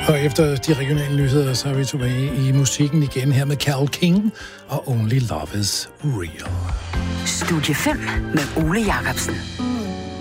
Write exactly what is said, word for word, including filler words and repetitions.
Og efter de regionale nyheder, så er vi tilbage i musikken igen her med Carole King og Only Love Is Real. Studie fem med Ole Jacobsen.